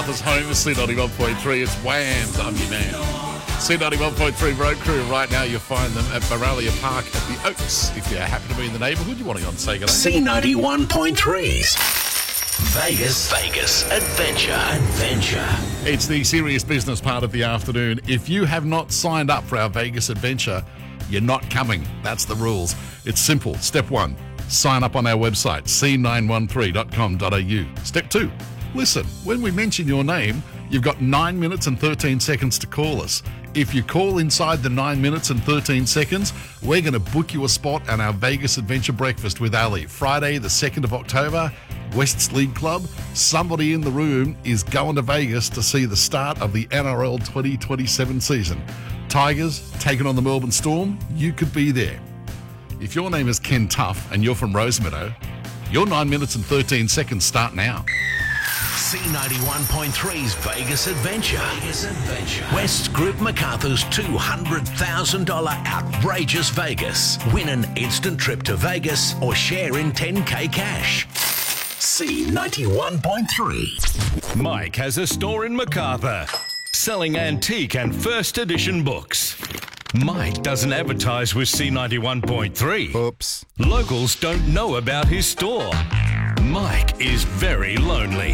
Macarthur's home is C91.3. It's Wham's. I'm your man. C91.3 Road Crew. Right now, you'll find them at Moralia Park at the Oaks. If you're happy to be in the neighbourhood, you want to go and say good day. C91.3's Vegas Adventure. It's the serious business part of the afternoon. If you have not signed up for our Vegas Adventure, you're not coming. That's the rules. It's simple. Step 1, sign up on our website, c913.com.au. Step 2, listen. When we mention your name, you've got 9 minutes and 13 seconds to call us. If you call inside the 9 minutes and 13 seconds, we're going to book you a spot on our Vegas Adventure Breakfast with Ali. Friday, the 2nd of October, Wests League Club. Somebody in the room is going to Vegas to see the start of the NRL 2027 season. Tigers taking on the Melbourne Storm. You could be there. If your name is Ken Tuff and you're from Rosemeadow, your 9 minutes and 13 seconds start now. C91.3's Vegas Adventure. West Group Macarthur's $200,000 outrageous Vegas. Win an instant trip to Vegas or share in 10K cash. C91.3. Mike has a store in Macarthur, selling antique and first edition books. Mike doesn't advertise with C91.3. Oops. Locals don't know about his store. Mike is very lonely.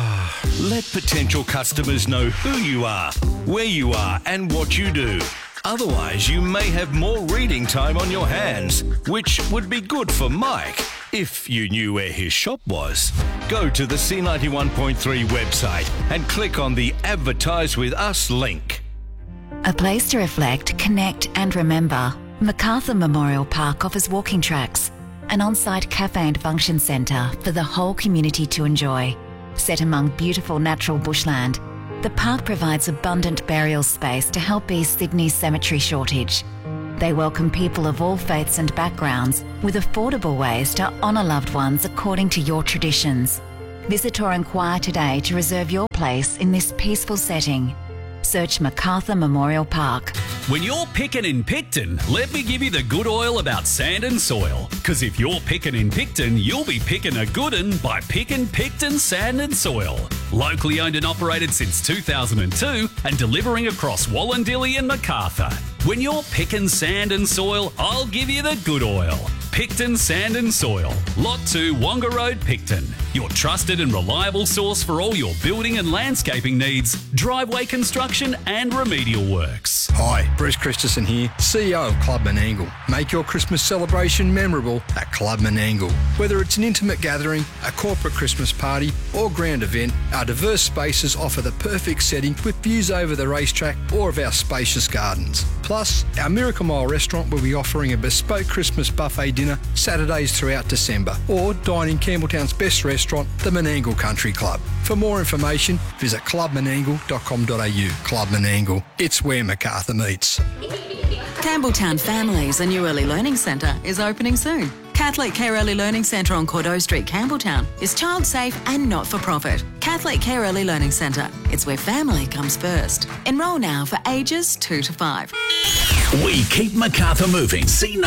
Let potential customers know who you are, where you are, and what you do. Otherwise, you may have more reading time on your hands, which would be good for Mike if you knew where his shop was. Go to the C91.3 website and click on the Advertise with Us link. A place to reflect, connect and remember. Macarthur Memorial Park offers walking tracks, an on-site cafe and function centre for the whole community to enjoy. Set among beautiful natural bushland, the park provides abundant burial space to help ease Sydney's cemetery shortage. They welcome people of all faiths and backgrounds with affordable ways to honour loved ones according to your traditions. Visit or inquire today to reserve your place in this peaceful setting. Search Macarthur Memorial Park. When you're picking in Picton, let me give you the good oil about sand and soil. Because if you're picking in Picton, you'll be picking a good un by picking Picton Sand and Soil. Locally owned and operated since 2002 and delivering across Wallandilly and Macarthur. When you're picking sand and soil, I'll give you the good oil. Picton Sand and Soil, Lot 2, Wonga Road, Picton. Your trusted and reliable source for all your building and landscaping needs, driveway construction and remedial works. Hi, Bruce Christensen here, CEO of Club Menangle. Make your Christmas celebration memorable at Club Menangle. Whether it's an intimate gathering, a corporate Christmas party or grand event, our diverse spaces offer the perfect setting with views over the racetrack or of our spacious gardens. Plus, our Miracle Mile restaurant will be offering a bespoke Christmas buffet dinner Saturdays throughout December, or dine in Campbelltown's best restaurant, the Menangle Country Club. For more information, visit clubmenangle.com.au. Club Menangle, it's where Macarthur meets. Campbelltown Families, a new early learning centre, is opening soon. Catholic Care Early Learning Centre on Cordeaux Street, Campbelltown is child safe and not for profit. Catholic Care Early Learning Centre, it's where family comes first. Enrol now for ages 2 to 5. We keep Macarthur moving.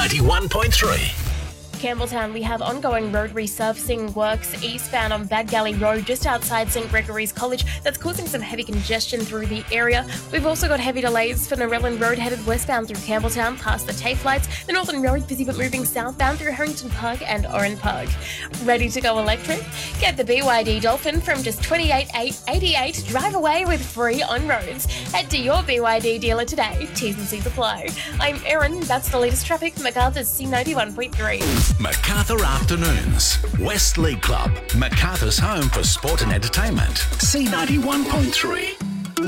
C91.3. Campbelltown, we have ongoing road resurfacing works eastbound on Bad Galley Road just outside St Gregory's College that's causing some heavy congestion through the area. We've also got heavy delays for Narellan Road headed westbound through Campbelltown past the TAFE lights. The Northern Road busy but moving southbound through Harrington Park and Oran Park. Ready to go electric? Get the BYD Dolphin from just $28,888. Drive away with free on-roads. Head to your BYD dealer today. T's and C's apply. I'm Erin. That's the latest traffic. Macarthur's C91.3. Macarthur Afternoons. West League Club. Macarthur's home for sport and entertainment. C91.3.